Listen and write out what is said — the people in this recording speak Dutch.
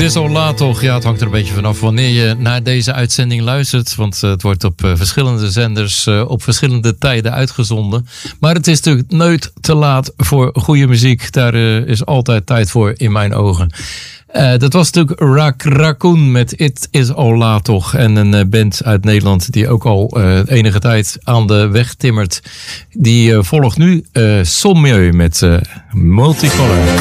is al laat toch? Ja, het hangt er een beetje vanaf wanneer je naar deze uitzending luistert. Want het wordt op verschillende zenders op verschillende tijden uitgezonden. Maar het is natuurlijk nooit te laat voor goede muziek. Daar is altijd tijd voor in mijn ogen. Dat was natuurlijk Raccoon met It Is Al Laat Toch. En een band uit Nederland die ook al enige tijd aan de weg timmert. Die volgt nu Sommieu met Multicolor.